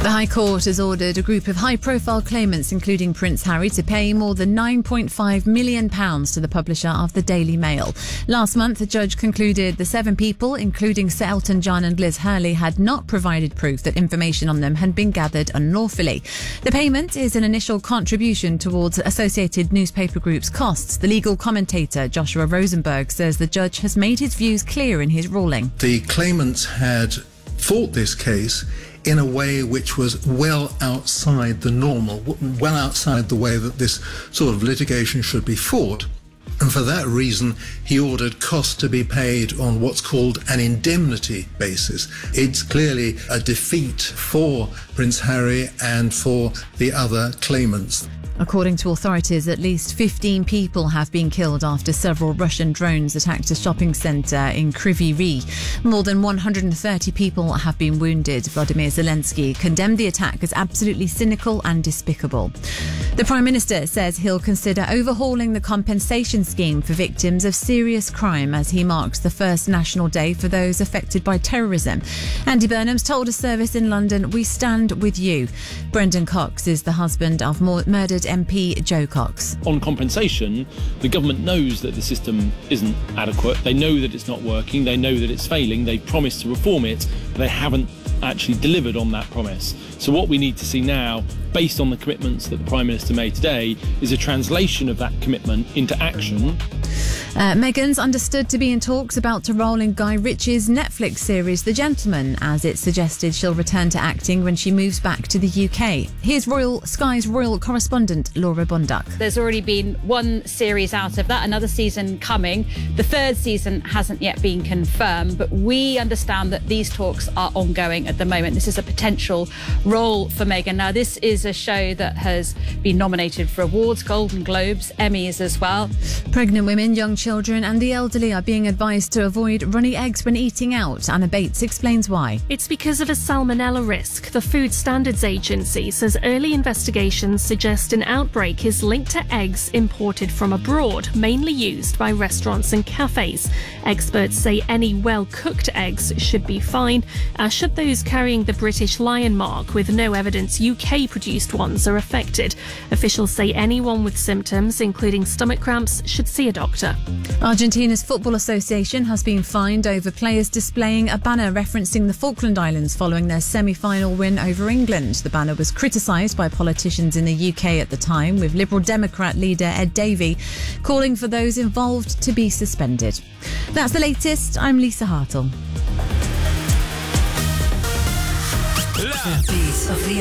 The High Court has ordered a group of high-profile claimants, including Prince Harry, to pay more than £9.5 million to the publisher of the Daily Mail. Last month, the judge concluded the 7 people, including Sir Elton John and Liz Hurley, had not provided proof that information on them had been gathered unlawfully. The payment is an initial contribution towards Associated Newspaper Group's costs. The legal commentator Joshua Rosenberg says the judge has made his views clear in his ruling. The claimants had fought this case in a way which was well outside the normal, well outside the way that this sort of litigation should be fought. And for that reason, he ordered costs to be paid on what's called an indemnity basis. It's clearly a defeat for Prince Harry and for the other claimants. According to authorities, at least 15 people have been killed after several Russian drones attacked a shopping centre in Kryvyi Rih. More than 130 people have been wounded. Vladimir Zelensky condemned the attack as absolutely cynical and despicable. The Prime Minister says he'll consider overhauling the compensation scheme for victims of serious crime as he marks the first National Day for those affected by terrorism. Andy Burnham's told a service in London, "We stand with you." Brendan Cox is the husband of murdered MP Joe Cox. On compensation, the government knows that the system isn't adequate. They know that it's not working. They know that it's failing. They promised to reform it, but they haven't actually delivered on that promise. So what we need to see now, based on the commitments that the Prime Minister made today, is a translation of that commitment into action. Meghan's understood to be in talks about to roll in Guy Ritchie's Netflix series The Gentleman, as it's suggested she'll return to acting when she moves back to the UK. Here's Sky's royal correspondent Laura Bonduck. There's already been one series out of that, another season coming. The third season hasn't yet been confirmed, but we understand that these talks are ongoing at the moment. This is a potential role for Meghan. Now, this is a show that has been nominated for awards, Golden Globes, Emmys as well. Pregnant women, young children and the elderly are being advised to avoid runny eggs when eating out. Anna Bates explains why. It's because of a salmonella risk. The Food Standards Agency says early investigations suggest an outbreak is linked to eggs imported from abroad, mainly used by restaurants and cafes. Experts say any well-cooked eggs should be fine, as should those carrying the British Lion mark, with no evidence UK-produced ones are affected. Officials say anyone with symptoms, including stomach cramps, should see a doctor. Argentina's Football Association has been fined over players displaying a banner referencing the Falkland Islands following their semi-final win over England. The banner was criticised by politicians in the UK at the time, with Liberal Democrat leader Ed Davey calling for those involved to be suspended. That's the latest. I'm Lisa Hartle. The beat of the